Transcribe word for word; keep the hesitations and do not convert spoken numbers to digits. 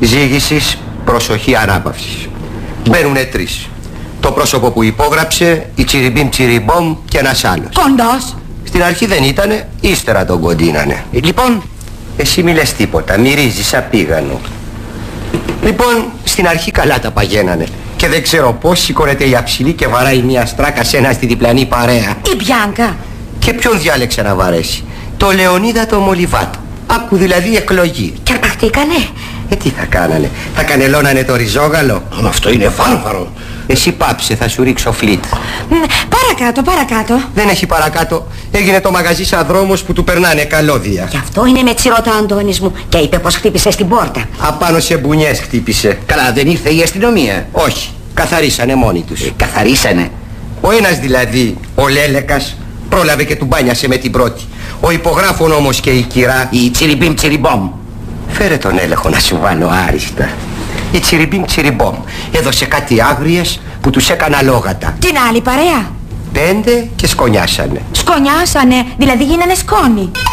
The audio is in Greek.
Ζήγησης, προσοχή, ανάπαυσης. Μπαίνουνε τρεις. Το πρόσωπο που υπόγραψε, η Τσιριμπίμ Τσιριμπόμ και ένας άλλος. Κοντός. Στην αρχή δεν ήτανε, ύστερα τον κοντίνανε. Ε, λοιπόν, εσύ μη λες τίποτα, μυρίζεις απίγανο. Λοιπόν, στην αρχή καλά τα παγαίνανε. Και δεν ξέρω πώς σηκώνεται η αψιλή και βαράει μια στράκα σε ένα στη διπλανή παρέα. Η Μπιάνκα. Και ποιον διάλεξε να βαρέσει? Το Λεωνίδα το Μολυβάτο. Άκου δηλαδή εκλογή. Και αρπαχτήκανε. Ε, τι θα κάνανε? Θα κανελώνανε το ριζόγαλο? άμα αυτό είναι βάρβαρο. Εσύ πάψε, θα σου ρίξω φλίτ. Παρακάτω, παρακάτω. Δεν έχει παρακάτω. Έγινε το μαγαζί σαν δρόμος που του περνάνε καλώδια. Γι' αυτό είναι με τσιρότα ο Αντώνης μου. Και είπε πως χτύπησε στην πόρτα. Απάνω σε μπουνιές χτύπησε. Καλά, δεν ήρθε η αστυνομία? Όχι, καθαρίσανε μόνοι τους. Ε, καθαρίσανε. Ο ένας δηλαδή, ο Λέλεκας, πρόλαβε και του μπάνιασε με την πρώτη. Ο υπογράφων όμως και η κυρά, Η Τσιριμπίμ Τσιριμπόμ. φέρε τον έλεγχο να σου βάλω άριστα. Η Τσιριμπίμ Τσιριμπόμ έδωσε κάτι άγριες που τους έκανα λόγατα. Την άλλη παρέα. Πέντε και σκονιάσανε. Σκονιάσανε, δηλαδή γίνανε σκόνη.